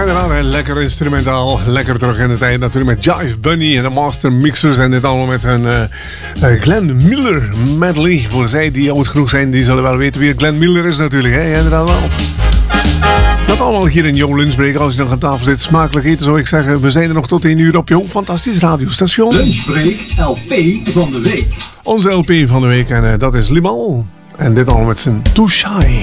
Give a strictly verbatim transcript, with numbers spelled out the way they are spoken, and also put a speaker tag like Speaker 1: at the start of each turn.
Speaker 1: inderdaad, hè, lekker instrumentaal. Lekker terug in de tijd natuurlijk met Jive Bunny en de Master Mixers. En dit allemaal met hun uh, uh, Glenn Miller medley. Voor zij die oud genoeg zijn, die zullen wel weten wie Glenn Miller is natuurlijk. Hè? Ja, inderdaad wel. Dat allemaal hier in jouw lunchbreak. Als je nog aan tafel zit, smakelijk eten zou ik zeggen. We zijn er nog tot één uur op jouw fantastisch radiostation.
Speaker 2: Lunchbreak L P van de week.
Speaker 1: Onze L P van de week en uh, dat is Limal. En dit allemaal met zijn Too Shy.